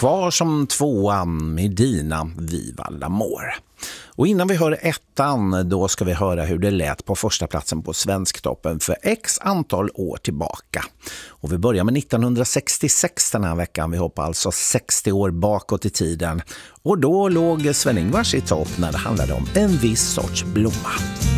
kvar som tvåan Medina Viva l'Amour. Och innan vi hör ettan, då ska vi höra hur det lät på första platsen på Svensktoppen för x antal år tillbaka. Och vi börjar med 1966 den här veckan. Vi hoppar alltså 60 år bakåt i tiden. Och då låg Sven-Ingvars i topp när det handlade om en viss sorts blomma.